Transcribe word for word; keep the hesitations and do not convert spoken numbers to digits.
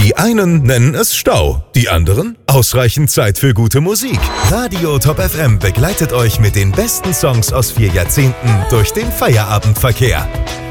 Die einen nennen es Stau, die anderen ausreichend Zeit für gute Musik. Radio Top F M begleitet euch mit den besten Songs aus vier Jahrzehnten durch den Feierabendverkehr.